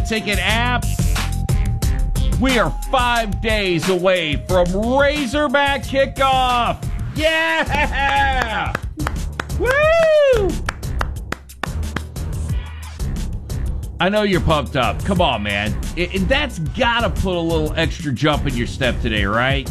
Ticket app. We are 5 days away from Razorback kickoff. Yeah! Woo! I know you're pumped up. Come on, man. That's got to put a little extra jump in your step today, right?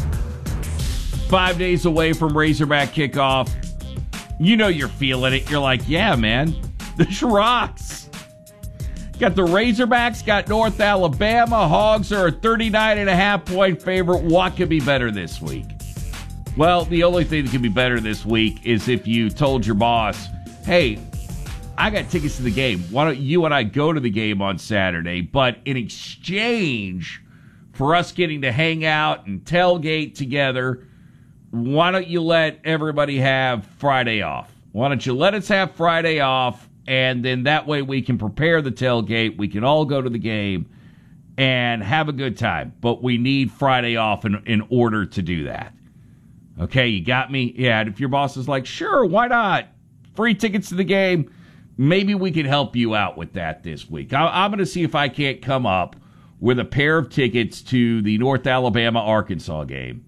5 days away from Razorback kickoff. You know you're feeling it. You're like, yeah, man, this rocks. Got the Razorbacks, got North Alabama. Hogs are a 39.5-point favorite. What could be better this week? Well, the only thing that could be better this week is if you told your boss, hey, I got tickets to the game. Why don't you and I go to the game on Saturday? But in exchange for us getting to hang out and tailgate together, why don't you let everybody have Friday off? Why don't you let us have Friday off, and then that way we can prepare the tailgate. We can all go to the game and have a good time. But we need Friday off in order to do that. Okay, you got me? Yeah, and if your boss is like, sure, why not? Free tickets to the game. Maybe we can help you out with that this week. I'm going to see if I can't come up with a pair of tickets to the North Alabama-Arkansas game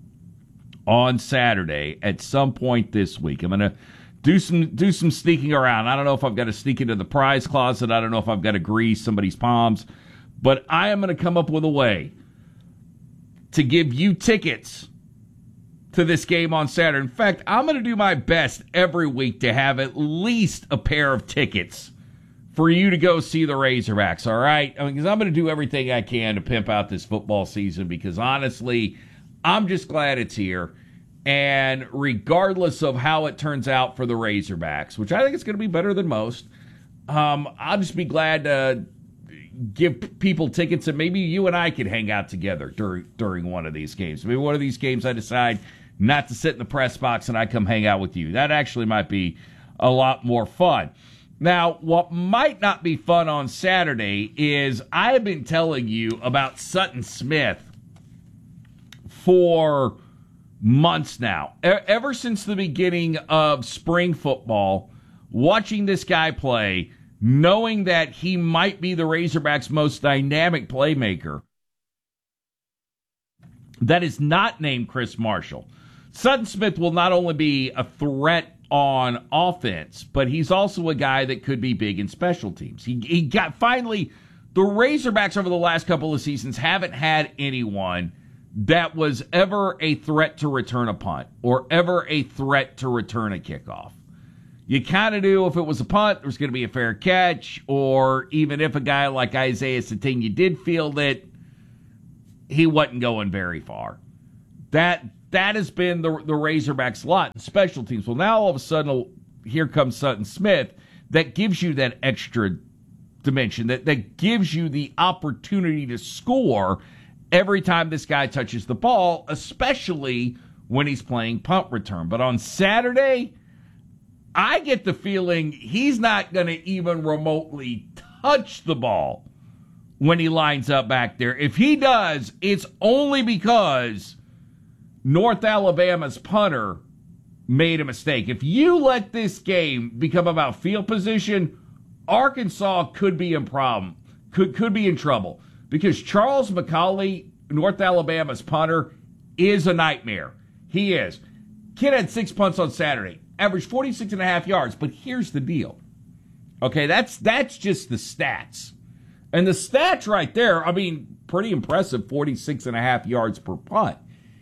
on Saturday at some point this week. I'm going to do some sneaking around. I don't know if I've got to sneak into the prize closet. I don't know if I've got to grease somebody's palms. But I am going to come up with a way to give you tickets to this game on Saturday. In fact, I'm going to do my best every week to have at least a pair of tickets for you to go see the Razorbacks, all right? I mean, because I'm going to do everything I can to pimp out this football season because, honestly, I'm just glad it's here. And regardless of how it turns out for the Razorbacks, which I think it's going to be better than most, I'll just be glad to give people tickets and maybe you and I can hang out together during one of these games. Maybe one of these games I decide not to sit in the press box and I come hang out with you. That actually might be a lot more fun. Now, what might not be fun on Saturday is I have been telling you about Sutton Smith for months now. Ever since the beginning of spring football, watching this guy play, knowing that he might be the Razorbacks' most dynamic playmaker that is not named Chris Marshall. Sutton Smith will not only be a threat on offense, but he's also a guy that could be big in special teams. He got finally, the Razorbacks over the last couple of seasons haven't had anyone that was ever a threat to return a punt or ever a threat to return a kickoff. You kind of knew if it was a punt, there was going to be a fair catch, or even if a guy like Isaiah Sategna, you did feel that he wasn't going very far. That has been the Razorbacks' lot in special teams. Well, now all of a sudden, here comes Sutton Smith. That gives you that extra dimension, that gives you the opportunity to score every time this guy touches the ball, especially when he's playing punt return. But on Saturday, I get the feeling he's not going to even remotely touch the ball when he lines up back there. If he does, it's only because North Alabama's punter made a mistake. If you let this game become about field position, Arkansas could be in problem, could be in trouble, because Charles McCauley, North Alabama's punter, is a nightmare. He is. Kid had 6 punts on Saturday, averaged 46.5 yards. But here's the deal. Okay, that's just the stats. And the stats right there, I mean, pretty impressive, 46.5 yards per punt.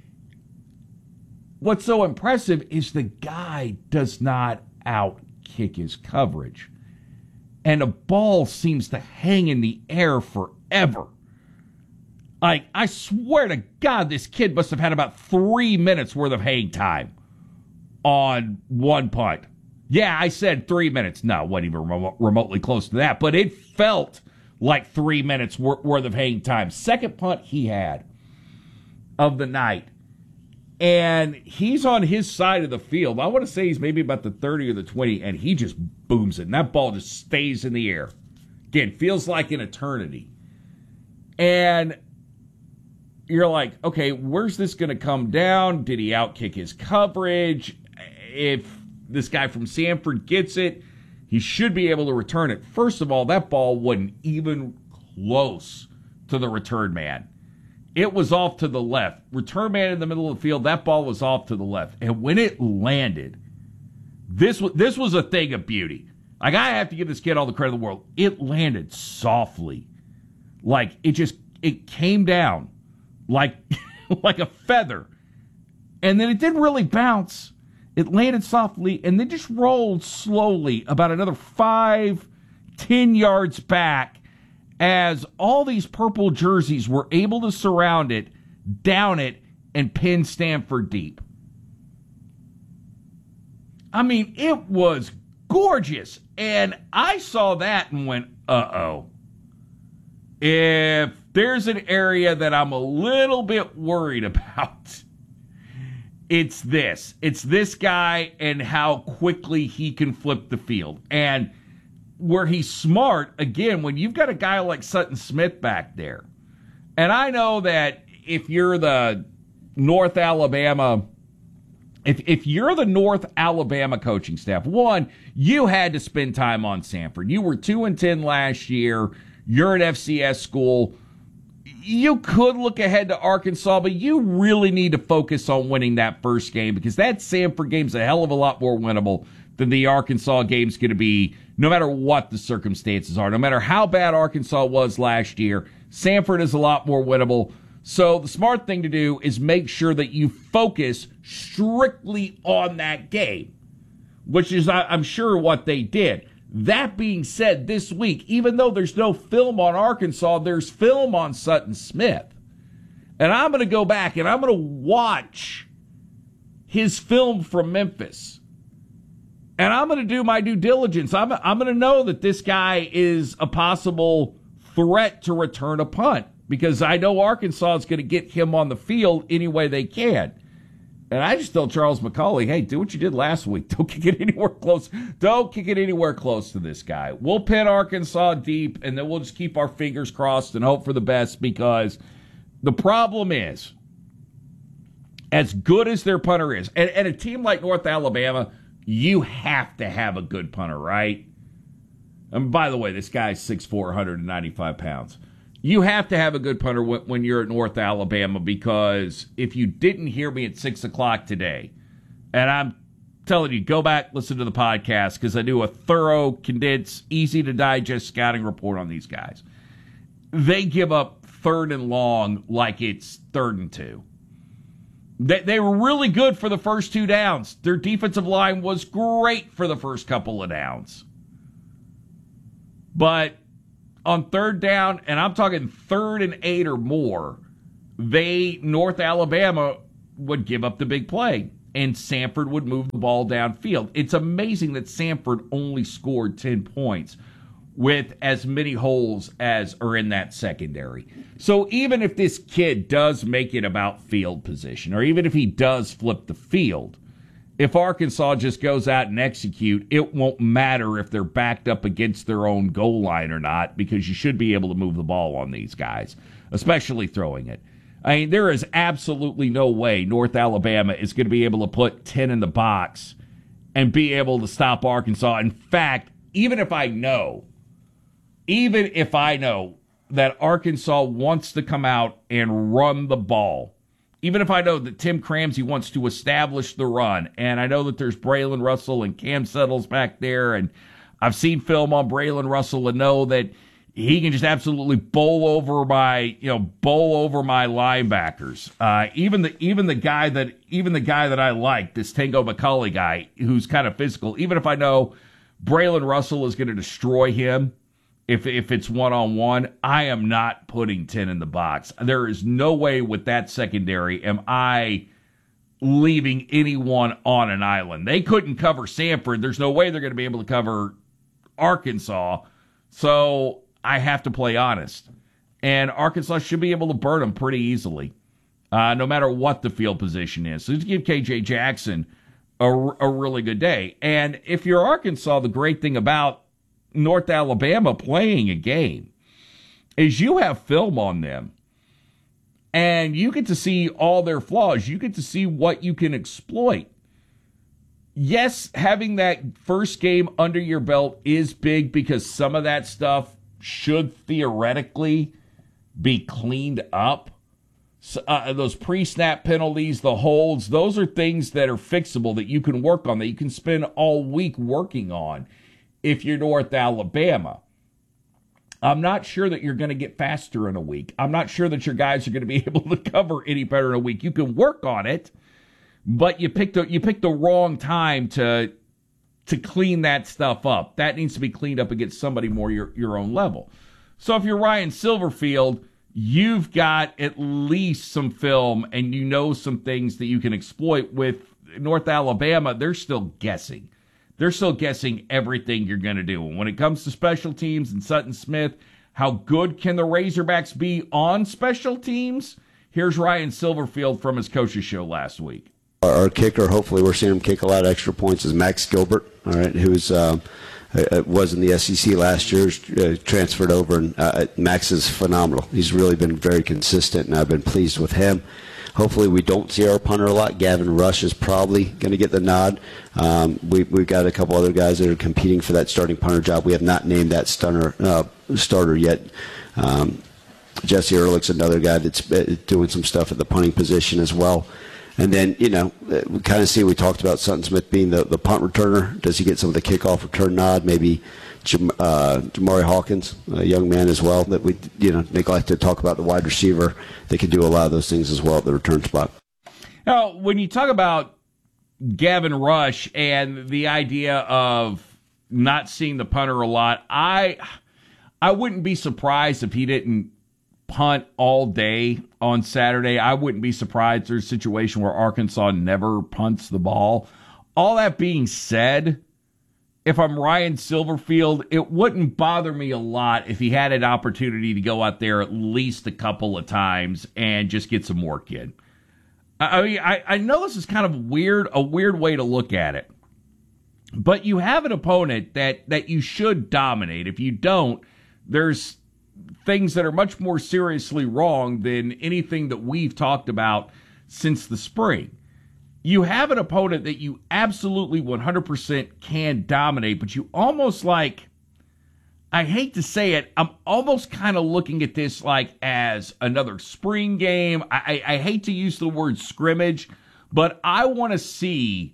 What's so impressive is the guy does not out-kick his coverage. And the ball seems to hang in the air forever. Like, I swear to God, this kid must have had about 3 minutes worth of hang time on one punt. Yeah, I said 3 minutes. No, it wasn't even remotely close to that. But it felt like 3 minutes worth of hang time. Second punt he had of the night. And he's on his side of the field. I want to say he's maybe about the 30 or the 20, and he just booms it. And that ball just stays in the air. Again, feels like an eternity. And you're like, okay, where's this going to come down? Did he outkick his coverage? If this guy from Sanford gets it, he should be able to return it. First of all, that ball wasn't even close to the return man. It was off to the left. Return man in the middle of the field, that ball was off to the left. And when it landed, this was a thing of beauty. Like, I have to give this kid all the credit in the world. It landed softly. Like, it came down like, like a feather. And then it didn't really bounce. It landed softly and then just rolled slowly about another 5-10 yards back as all these purple jerseys were able to surround it, down it, and pin Stanford deep. I mean, it was gorgeous. And I saw that and went, uh-oh. If there's an area that I'm a little bit worried about, it's this. It's this guy and how quickly he can flip the field. And where he's smart, again, when you've got a guy like Sutton Smith back there, and I know that if you're the North Alabama, if you're the North Alabama coaching staff, one, you had to spend time on Samford. You were 2-10 last year. You're an FCS school. You could look ahead to Arkansas, but you really need to focus on winning that first game because that Samford game's a hell of a lot more winnable than the Arkansas game's going to be, no matter what the circumstances are. No matter how bad Arkansas was last year, Samford is a lot more winnable. So the smart thing to do is make sure that you focus strictly on that game, which is, I'm sure, what they did. That being said, this week, even though there's no film on Arkansas, there's film on Sutton Smith. And I'm going to go back and I'm going to watch his film from Memphis. And I'm going to do my due diligence. I'm going to know that this guy is a possible threat to return a punt because I know Arkansas is going to get him on the field any way they can. And I just tell Charles McCauley, hey, do what you did last week. Don't kick it anywhere close. Don't kick it anywhere close to this guy. We'll pin Arkansas deep, and then we'll just keep our fingers crossed and hope for the best because the problem is, as good as their punter is, and a team like North Alabama, you have to have a good punter, right? And by the way, this guy's 6'4", 195 pounds. You have to have a good punter when you're at North Alabama because if you didn't hear me at 6 o'clock today, and I'm telling you, go back, listen to the podcast because I do a thorough, condensed, easy-to-digest scouting report on these guys. They give up 3rd and long like it's 3rd and 2. They were really good for the first 2 downs. Their defensive line was great for the first couple of downs. But on 3rd down, and I'm talking 3rd and 8 or more, North Alabama would give up the big play, and Samford would move the ball downfield. It's amazing that Samford only scored 10 points with as many holes as are in that secondary. So even if this kid does make it about field position, or even if he does flip the field, if Arkansas just goes out and execute, it won't matter if they're backed up against their own goal line or not, because you should be able to move the ball on these guys, especially throwing it. I mean, there is absolutely no way North Alabama is going to be able to put 10 in the box and be able to stop Arkansas. In fact, even if I know that Arkansas wants to come out and run the ball, even if I know that Tim Cramsey wants to establish the run, and I know that there's Braylon Russell and Cam Settles back there, and I've seen film on Braylon Russell and know that he can just absolutely bowl over my linebackers. Even the guy that I like, this Tango McCauley guy, who's kind of physical. Even if I know Braylon Russell is going to destroy him, if it's one-on-one, I am not putting 10 in the box. There is no way with that secondary am I leaving anyone on an island. They couldn't cover Samford. There's no way they're going to be able to cover Arkansas. So I have to play honest. And Arkansas should be able to burn them pretty easily, no matter what the field position is. So just give KJ Jackson a really good day. And if you're Arkansas, the great thing about North Alabama playing a game is you have film on them and you get to see all their flaws. You get to see what you can exploit. Yes, having that first game under your belt is big because some of that stuff should theoretically be cleaned up. So, those pre-snap penalties, the holds, those are things that are fixable, that you can work on, that you can spend all week working on if you're North Alabama. I'm not sure that you're going to get faster in a week. I'm not sure that your guys are going to be able to cover any better in a week. You can work on it, but you picked the wrong time to clean that stuff up. That needs to be cleaned up against somebody more your own level. So if you're Ryan Silverfield, you've got at least some film and you know some things that you can exploit. With North Alabama, they're still guessing. They're still guessing everything you're going to do. And when it comes to special teams and Sutton Smith, how good can the Razorbacks be on special teams? Here's Ryan Silverfield from his coach's show last week. Our kicker, hopefully we're seeing him kick a lot of extra points, is Max Gilbert, all right, who's was in the SEC last year, transferred over, and Max is phenomenal. He's really been very consistent, and I've been pleased with him. Hopefully we don't see our punter a lot. Gavin Rush is probably going to get the nod. We've got a couple other guys that are competing for that starting punter job. We have not named that starter yet. Jesse Ehrlich's another guy that's doing some stuff at the punting position as well. And then, we kind of see, we talked about Sutton Smith being the punt returner. Does he get some of the kickoff return nod? Maybe Jamari Hawkins, a young man as well, that we neglect to talk about, the wide receiver. They can do a lot of those things as well at the return spot. Now, when you talk about Gavin Rush and the idea of not seeing the punter a lot, I wouldn't be surprised if he didn't punt all day on Saturday. I wouldn't be surprised there's a situation where Arkansas never punts the ball. All that being said, if I'm Ryan Silverfield, it wouldn't bother me a lot if he had an opportunity to go out there at least a couple of times and just get some work in. I mean, I know this is kind of a weird way to look at it, but you have an opponent that you should dominate. If you don't, there's things that are much more seriously wrong than anything that we've talked about since the spring. You have an opponent that you absolutely 100% can dominate, but you almost I hate to say it, I'm almost kind of looking at this like as another spring game. I hate to use the word scrimmage, but I want to see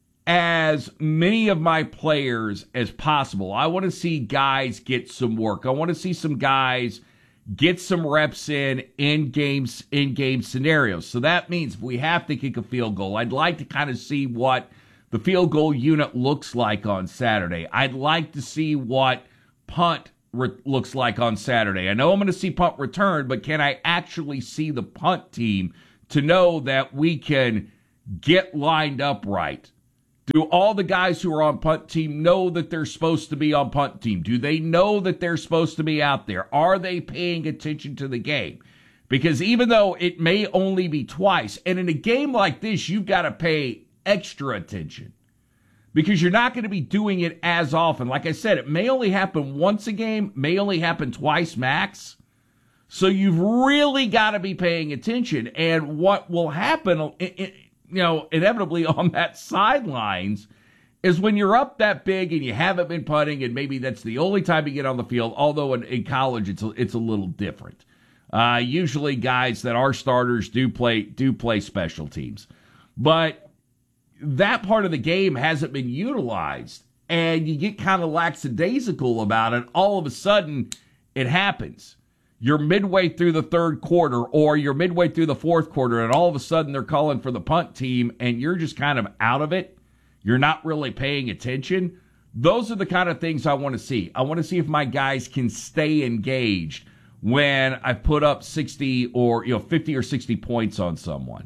as many of my players as possible. I want to see guys get some work. I want to see some guys get some reps in game scenarios. So that means if we have to kick a field goal, I'd like to kind of see what the field goal unit looks like on Saturday. I'd like to see what punt looks like on Saturday. I know I'm going to see punt return, but can I actually see the punt team to know that we can get lined up right? Do all the guys who are on punt team know that they're supposed to be on punt team? Do they know that they're supposed to be out there? Are they paying attention to the game? Because even though it may only be twice, and in a game like this, you've got to pay extra attention because you're not going to be doing it as often. Like I said, it may only happen once a game, may only happen twice max. So you've really got to be paying attention. And what will happen, inevitably on that sidelines is when you're up that big and you haven't been punting, and maybe that's the only time you get on the field, although in college it's a little different. Usually guys that are starters do play special teams. But that part of the game hasn't been utilized, and you get kind of lackadaisical about it. All of a sudden, it happens. You're midway through the third quarter, or you're midway through the fourth quarter, and all of a sudden they're calling for the punt team, and you're just kind of out of it. You're not really paying attention. Those are the kind of things I want to see. I want to see if my guys can stay engaged when I put up 60 or 50 or 60 points on someone.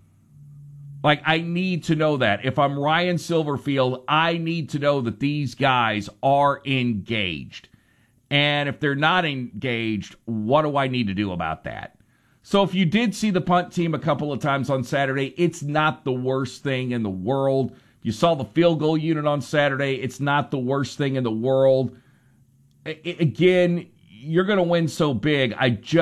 Like, I need to know that. If I'm Ryan Silverfield, I need to know that these guys are engaged. And if they're not engaged, what do I need to do about that? So if you did see the punt team a couple of times on Saturday, it's not the worst thing in the world. You saw the field goal unit on Saturday, it's not the worst thing in the world. Again, you're going to win so big.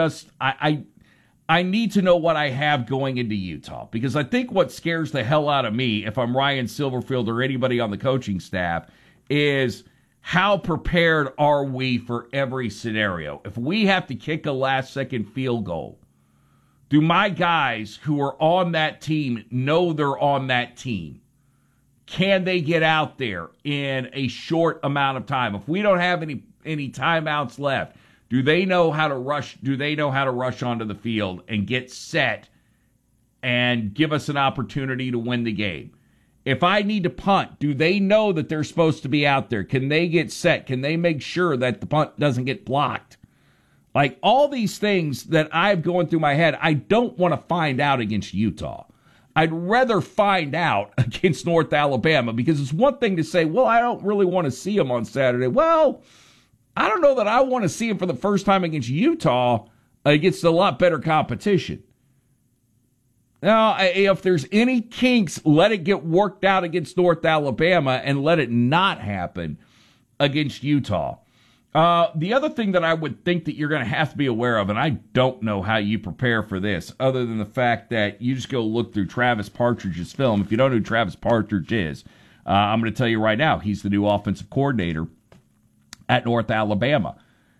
I need to know what I have going into Utah, because I think what scares the hell out of me, if I'm Ryan Silverfield or anybody on the coaching staff, is how prepared are we for every scenario? If we have to kick a last-second field goal, do my guys who are on that team know they're on that team? Can they get out there in a short amount of time? If we don't have any timeouts left, do they know how to rush? Do they know how to rush onto the field and get set and give us an opportunity to win the game? If I need to punt, do they know that they're supposed to be out there? Can they get set? Can they make sure that the punt doesn't get blocked? Like, all these things that I've going through my head, I don't want to find out against Utah. I'd rather find out against North Alabama, because it's one thing to say, well, I don't really want to see them on Saturday. Well, I don't know that I want to see them for the first time against Utah against a lot better competition. Now, if there's any kinks, let it get worked out against North Alabama and let it not happen against Utah. The other thing that I would think that you're going to have to be aware of, and I don't know how you prepare for this, other than the fact that you just go look through Travis Partridge's film. If you don't know who Travis Partridge is, I'm going to tell you right now, he's the new offensive coordinator at North Alabama.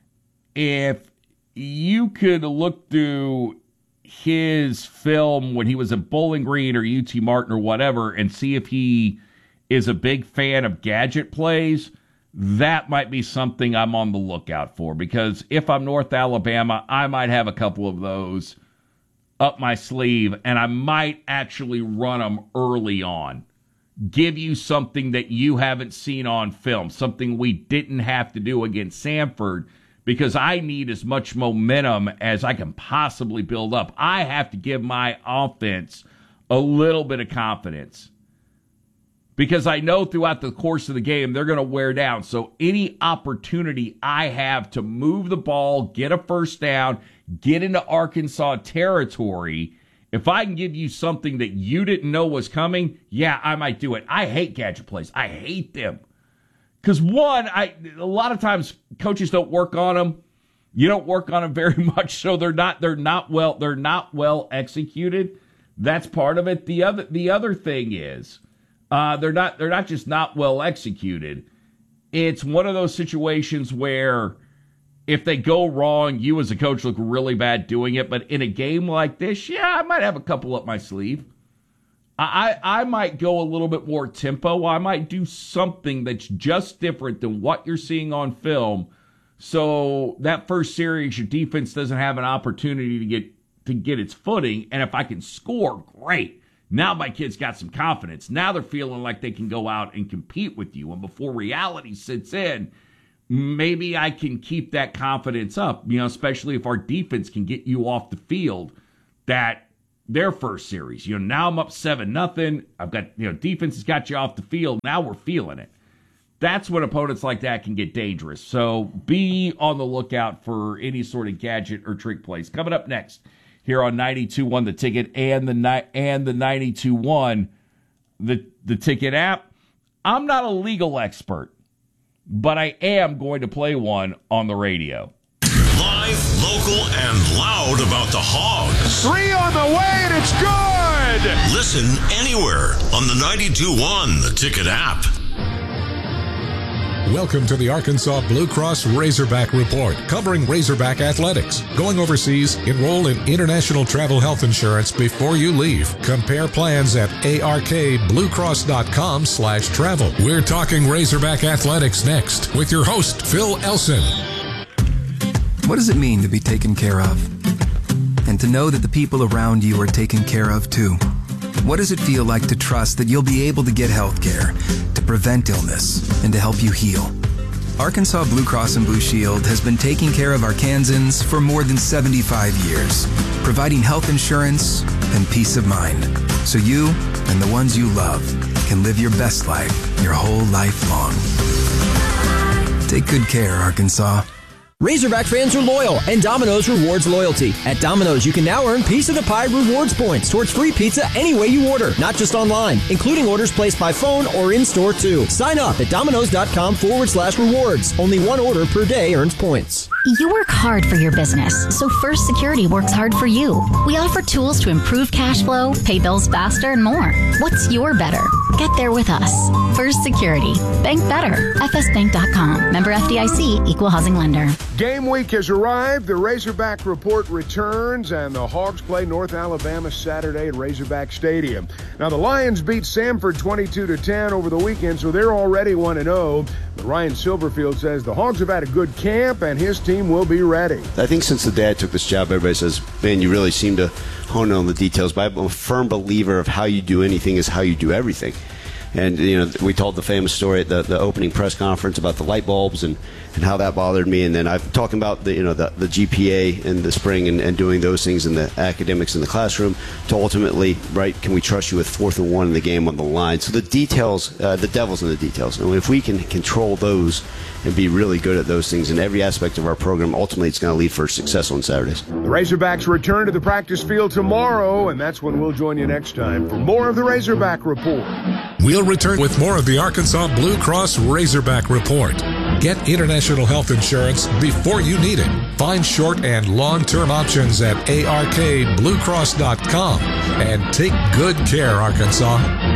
If you could look through his film when he was at Bowling Green or UT Martin or whatever and see if he is a big fan of gadget plays, that might be something I'm on the lookout for, because if I'm North Alabama, I might have a couple of those up my sleeve, and I might actually run them early on. Give you something that you haven't seen on film, something we didn't have to do against Samford, because I need as much momentum as I can possibly build up. I have to give my offense a little bit of confidence, because I know throughout the course of the game they're going to wear down. So any opportunity I have to move the ball, get a first down, get into Arkansas territory, if I can give you something that you didn't know was coming, yeah, I might do it. I hate gadget plays. I hate them. Because one, a lot of times coaches don't work on them. You don't work on them very much, so they're not well executed. That's part of it. The other thing is they're not just not well executed. It's one of those situations where if they go wrong, you as a coach look really bad doing it. But in a game like this, yeah, I might have a couple up my sleeve. I might go a little bit more tempo. I might do something that's just different than what you're seeing on film. So that first series, your defense doesn't have an opportunity to get its footing. And if I can score, great. Now my kids got some confidence. Now they're feeling like they can go out and compete with you. And before reality sits in, maybe I can keep that confidence up, especially if our defense can get you off the field. That their first series, now I'm up 7-0. I've got, defense has got you off the field. Now we're feeling it. That's when opponents like that can get dangerous. So be on the lookout for any sort of gadget or trick plays. Coming up next here on 92.1 The Ticket and the 92.1 the Ticket app. I'm not a legal expert, but I am going to play one on the radio. Live, local, and loud about the Hogs. 3 on the way, and it's good! Listen anywhere on the 92.1 The Ticket app. Welcome to the Arkansas Blue Cross Razorback Report, covering Razorback athletics. Going overseas, enroll in international travel health insurance before you leave. Compare plans at arkbluecross.com/travel. We're talking Razorback athletics next with your host, Phil Elson. What does it mean to be taken care of? And to know that the people around you are taken care of too? What does it feel like to trust that you'll be able to get health care, to prevent illness, and to help you heal? Arkansas Blue Cross and Blue Shield has been taking care of Arkansans for more than 75 years, providing health insurance and peace of mind, so you and the ones you love can live your best life your whole life long. Take good care, Arkansas. Razorback fans are loyal, and Domino's rewards loyalty. At Domino's, you can now earn Piece of the Pie rewards points towards free pizza any way you order, not just online, including orders placed by phone or in-store too. Sign up at Domino's.com/rewards. Only one order per day earns points. You work hard for your business, so First Security works hard for you. We offer tools to improve cash flow, pay bills faster, and more. What's your better? Get there with us. First Security. Bank better. FSbank.com. Member FDIC. Equal housing lender. Game week has arrived. The Razorback Report returns, and the Hogs play North Alabama Saturday at Razorback Stadium. Now, the Lions beat Samford 22-10 over the weekend, so they're already 1-0. But Ryan Silverfield says the Hogs have had a good camp, and his team will be ready. I think since the day I took this job, everybody says, man, you really seem to hone in on the details. But I'm a firm believer of how you do anything is how you do everything. And, we told the famous story at the opening press conference about the light bulbs and how that bothered me. And then I'm talking about the GPA in the spring and doing those things in the academics in the classroom to ultimately, right, can we trust you with 4th and 1 in the game on the line? So the details, the devil's in the details. And if we can control those and be really good at those things in every aspect of our program, ultimately it's going to lead for success on Saturdays. The Razorbacks return to the practice field tomorrow, and that's when we'll join you next time for more of the Razorback Report. We'll return with more of the Arkansas Blue Cross Razorback Report. Get international health insurance before you need it. Find short and long-term options at arkbluecross.com and take good care, Arkansas.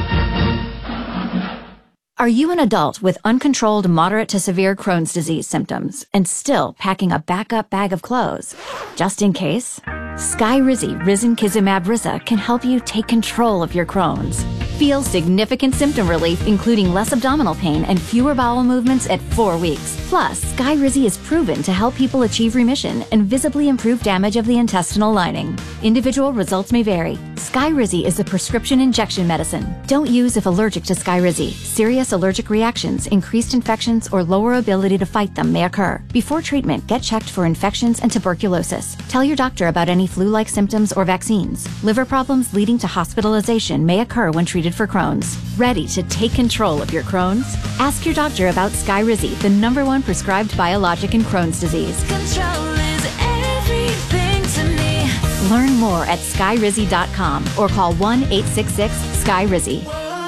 Are you an adult with uncontrolled moderate to severe Crohn's disease symptoms and still packing a backup bag of clothes? Just in case, Skyrizi Risankizumab Riza can help you take control of your Crohn's. Feel significant symptom relief, including less abdominal pain and fewer bowel movements at 4 weeks. Plus, Skyrizi is proven to help people achieve remission and visibly improve damage of the intestinal lining. Individual results may vary. Skyrizi is a prescription injection medicine. Don't use if allergic to Skyrizi. Serious allergic reactions, increased infections, or lower ability to fight them may occur. Before treatment, get checked for infections and tuberculosis. Tell your doctor about any flu-like symptoms or vaccines. Liver problems leading to hospitalization may occur when treated for Crohn's. Ready to take control of your Crohn's? Ask your doctor about Skyrizi, the #1 prescribed biologic in Crohn's disease. Control is everything to me. Learn more at skyrizi.com or call 1-866-SKYRIZI.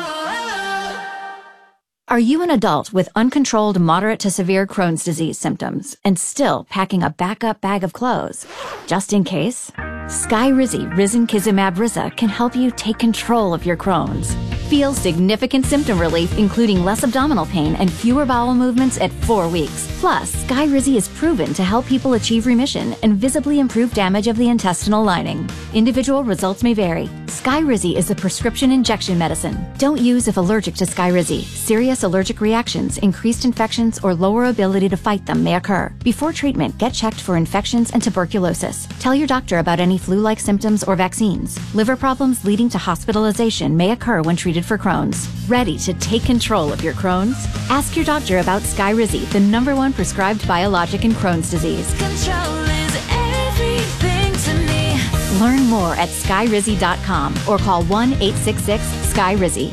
Are you an adult with uncontrolled moderate to severe Crohn's disease symptoms and still packing a backup bag of clothes? Just in case, Skyrizi Risankizumab Riza can help you take control of your Crohn's. Feel significant symptom relief, including less abdominal pain and fewer bowel movements at 4 weeks. Plus, Skyrizi is proven to help people achieve remission and visibly improve damage of the intestinal lining. Individual results may vary. Skyrizi is a prescription injection medicine. Don't use if allergic to Skyrizi. Serious allergic reactions, increased infections, or lower ability to fight them may occur. Before treatment, get checked for infections and tuberculosis. Tell your doctor about any flu-like symptoms or vaccines. Liver problems leading to hospitalization may occur when treated for Crohn's. Ready to take control of your Crohn's? Ask your doctor about Skyrizi, the #1 prescribed biologic in Crohn's disease. Control is everything to me. Learn more at skyrizi.com or call 1-866-SKYRIZI.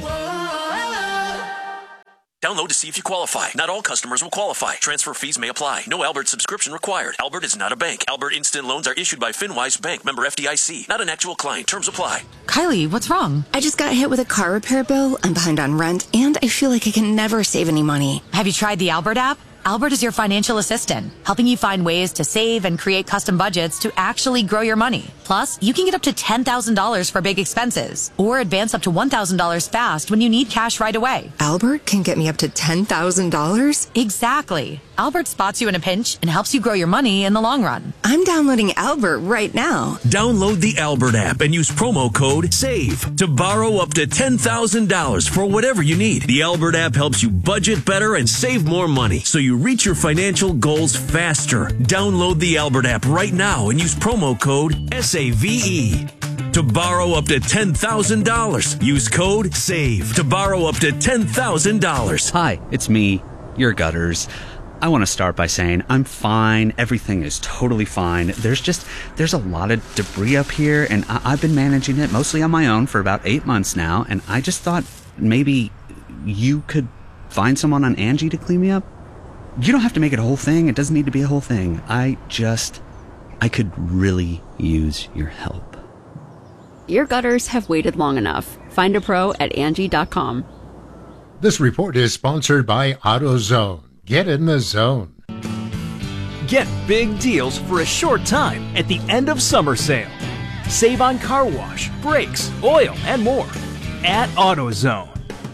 Download to see if you qualify. Not all customers will qualify. Transfer fees may apply. No Albert subscription required. Albert is not a bank. Albert Instant Loans are issued by FinWise Bank, member FDIC. Not an actual client. Terms apply. Kylie, what's wrong? I just got hit with a car repair bill. I'm behind on rent, and I feel like I can never save any money. Have you tried the Albert app? Albert is your financial assistant, helping you find ways to save and create custom budgets to actually grow your money. Plus, you can get up to $10,000 for big expenses or advance up to $1,000 fast when you need cash right away. Albert can get me up to $10,000? Exactly. Albert spots you in a pinch and helps you grow your money in the long run. I'm downloading Albert right now. Download the Albert app and use promo code SAVE to borrow up to $10,000 for whatever you need. The Albert app helps you budget better and save more money so you reach your financial goals faster. Download the Albert app right now and use promo code SAVE to borrow up to $10,000. Use code SAVE to borrow up to $10,000. Hi, it's me, your Gutters. I want to start by saying I'm fine. Everything is totally fine. There's a lot of debris up here, and I've been managing it mostly on my own for about 8 months now, and I just thought maybe you could find someone on Angie to clean me up. You don't have to make it a whole thing. It doesn't need to be a whole thing. I could really use your help. Your gutters have waited long enough. Find a pro at Angie.com. This report is sponsored by AutoZone. Get in the zone. Get big deals for a short time at the end of summer sale. Save on car wash, brakes, oil, and more at AutoZone.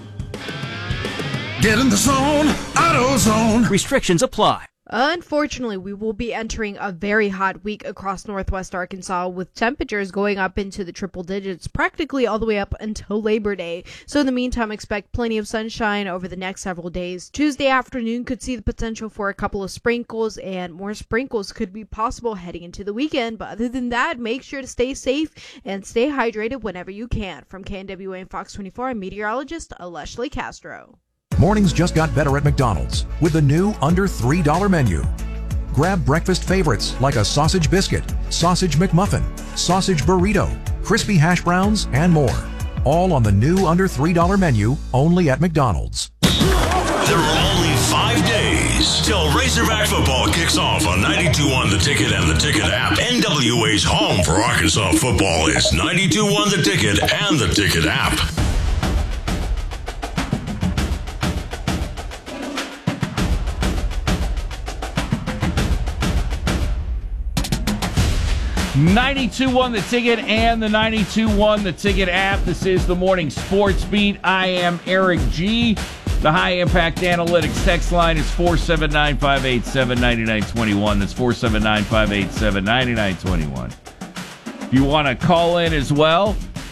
Get in the zone, AutoZone. Restrictions apply. Unfortunately, we will be entering a very hot week across northwest Arkansas with temperatures going up into the triple digits practically all the way up until Labor Day. So in the meantime, expect plenty of sunshine over the next several days. Tuesday afternoon could see the potential for a couple of sprinkles, and more sprinkles could be possible heading into the weekend. But other than that, make sure to stay safe and stay hydrated whenever you can. From KNWA and Fox 24, I'm meteorologist Leslie Castro. Mornings just got better at McDonald's with the new under $3 menu. Grab breakfast favorites like a sausage biscuit, sausage McMuffin, sausage burrito, crispy hash browns, and more. All on the new under $3 menu only at McDonald's. There are only 5 days till Razorback football kicks off on 92.1 The Ticket and the Ticket app. NWA's home for Arkansas football is 92.1 The Ticket and the Ticket app. .92.1 The Ticket and the 92.1 The Ticket app. This is the Morning Sports Beat. I am Eric G. The High Impact Analytics text line is 479-587-9921. That's 479-587-9921. If you want to call in as well,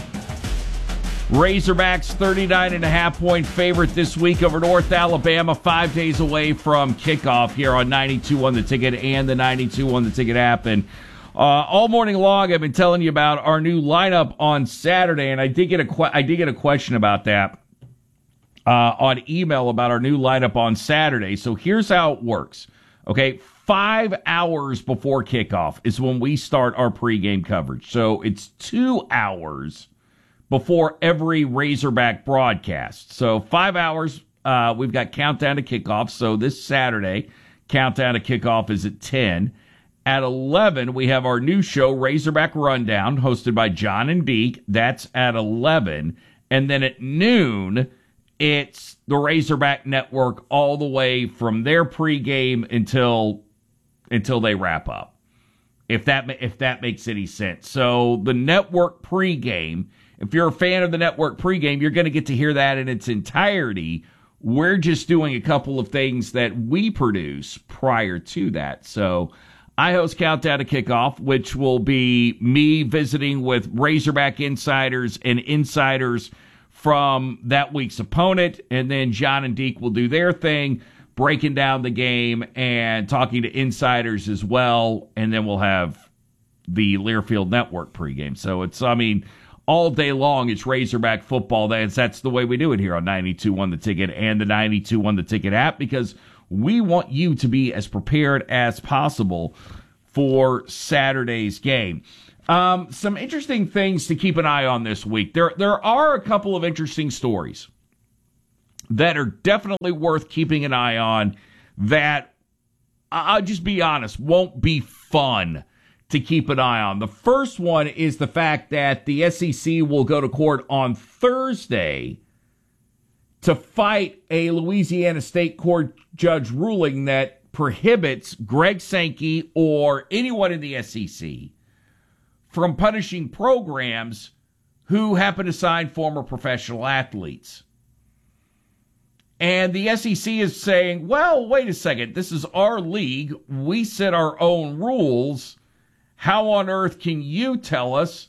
Razorbacks 39.5-point favorite this week over North Alabama, 5 days away from kickoff here on 92.1 The Ticket and the 92.1 The Ticket app. And all morning long, I've been telling you about our new lineup on Saturday, and I did get a question about that on email about our new lineup on Saturday. So here's how it works. Okay, 5 hours before kickoff is when we start our pregame coverage. So it's 2 hours before every Razorback broadcast. So 5 hours. We've got countdown to kickoff. So this Saturday, countdown to kickoff is at 10. At 11, we have our new show, Razorback Rundown, hosted by John and Deke. That's at 11. And then at noon, it's the Razorback Network all the way from their pregame until they wrap up, if that makes any sense. So the network pregame, if you're a fan of the network pregame, you're going to get to hear that in its entirety. We're just doing a couple of things that we produce prior to that. So I host Countdown to Kickoff, which will be me visiting with Razorback insiders and insiders from that week's opponent. And then John and Deke will do their thing, breaking down the game and talking to insiders as well. And then we'll have the Learfield Network pregame. So it's, all day long, it's Razorback football. That's the way we do it here on 92.1 The Ticket and the 92.1 The Ticket app, because we want you to be as prepared as possible for Saturday's game. Some interesting things to keep an eye on this week. There are a couple of interesting stories that are definitely worth keeping an eye on that, I'll just be honest, won't be fun to keep an eye on. The first one is the fact that the SEC will go to court on Thursday to fight a Louisiana State Court judge ruling that prohibits Greg Sankey or anyone in the SEC from punishing programs who happen to sign former professional athletes. And the SEC is saying, well, wait a second, this is our league. We set our own rules. How on earth can you tell us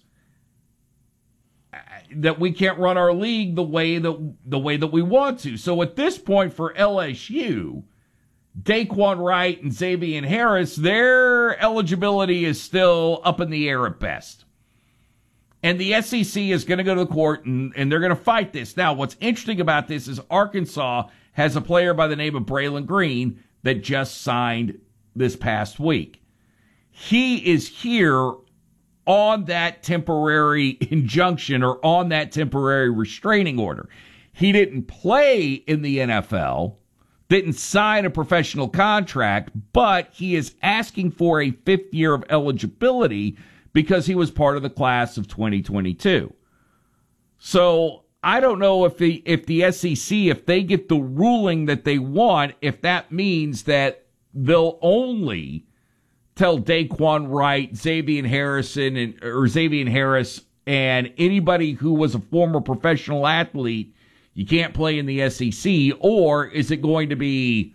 that we can't run our league the way that we want to? So at this point for LSU, Daquan Wright and Xavier Harris, their eligibility is still up in the air at best. And the SEC is going to go to the court and they're going to fight this. Now, what's interesting about this is Arkansas has a player by the name of Braylon Green that just signed this past week. He is here on that temporary injunction or on that temporary restraining order. He didn't play in the NFL, didn't sign a professional contract, but he is asking for a fifth year of eligibility because he was part of the class of 2022. So I don't know if the SEC, if they get the ruling that they want, if that means that they'll only tell Daquan Wright, Xavier Harris, and anybody who was a former professional athlete, you can't play in the SEC? Or is it going to be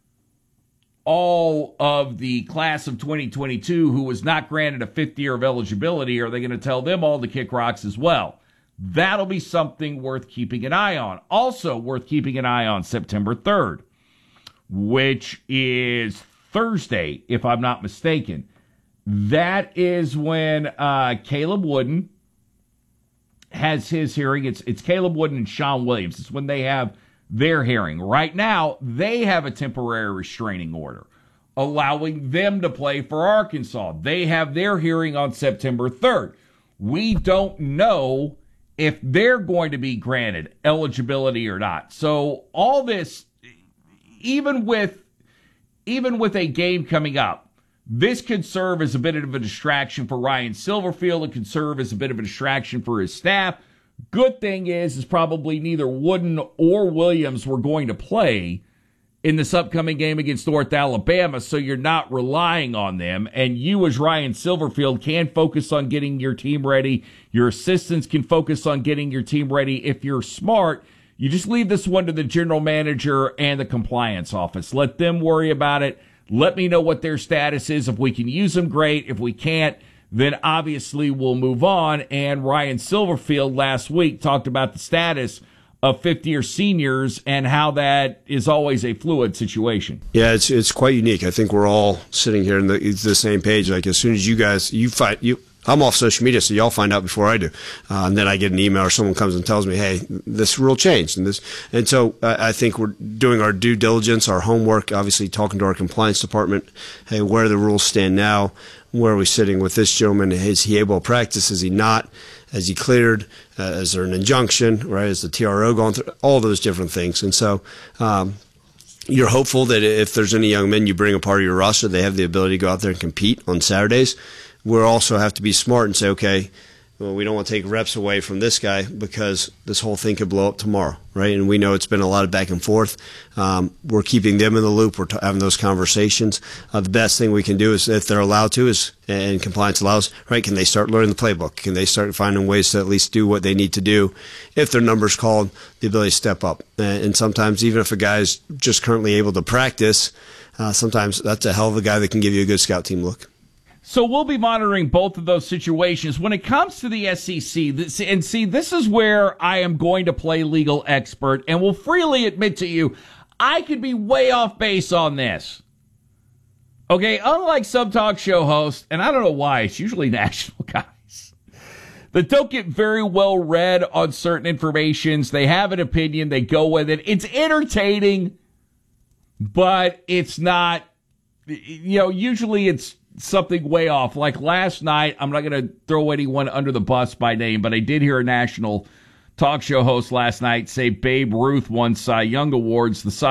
all of the class of 2022 who was not granted a fifth year of eligibility? Are they going to tell them all to kick rocks as well? That'll be something worth keeping an eye on. Also worth keeping an eye on, September 3rd, which is Thursday, if I'm not mistaken. That is when Caleb Wooden has his hearing. It's Caleb Wooden and Sean Williams. It's when they have their hearing. Right now, they have a temporary restraining order allowing them to play for Arkansas. They have their hearing on September 3rd. We don't know if they're going to be granted eligibility or not. So all this, even with a game coming up, this could serve as a bit of a distraction for Ryan Silverfield. It could serve as a bit of a distraction for his staff. Good thing is probably neither Wooden or Williams were going to play in this upcoming game against North Alabama, so you're not relying on them. And you, as Ryan Silverfield, can focus on getting your team ready. Your assistants can focus on getting your team ready. If you're smart, you just leave this one to the general manager and the compliance office. Let them worry about it. Let me know what their status is. If we can use them, great. If we can't, then obviously we'll move on. And Ryan Silverfield last week talked about the status of fifth-year seniors and how that is always a fluid situation. Yeah, it's quite unique. I think we're all sitting here on the same page. Like, as soon as I'm off social media, so y'all find out before I do. And then I get an email or someone comes and tells me, hey, this rule changed. And so I think we're doing our due diligence, our homework, obviously talking to our compliance department. Hey, where do the rules stand now? Where are we sitting with this gentleman? Is he able to practice? Is he not? Has he cleared? Is there an injunction? Right? Is the TRO going through? All those different things. And so you're hopeful that if there's any young men you bring a part of your roster, they have the ability to go out there and compete on Saturdays. We'll also have to be smart and say, okay, well, we don't want to take reps away from this guy because this whole thing could blow up tomorrow, right? And we know it's been a lot of back and forth. We're keeping them in the loop. We're having those conversations. The best thing we can do is, if they're allowed to, and compliance allows, right, can they start learning the playbook? Can they start finding ways to at least do what they need to do? If their number's called, the ability to step up. And sometimes, even if a guy's just currently able to practice, sometimes that's a hell of a guy that can give you a good scout team look. So we'll be monitoring both of those situations. When it comes to the SEC, this is where I am going to play legal expert and will freely admit to you, I could be way off base on this. Okay, unlike some talk show hosts, and I don't know why, it's usually national guys, that don't get very well read on certain informations. They have an opinion, they go with it. It's entertaining, but it's not, usually it's something way off. Like last night, I'm not going to throw anyone under the bus by name, but I did hear a national talk show host last night say Babe Ruth won Cy Young Awards. The Cy